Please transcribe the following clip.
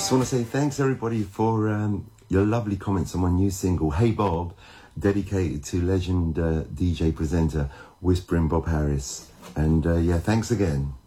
Just want to say thanks everybody for your lovely comments on my new single, Hey Bob, dedicated to legend DJ presenter Whispering Bob Harris. And yeah, thanks again.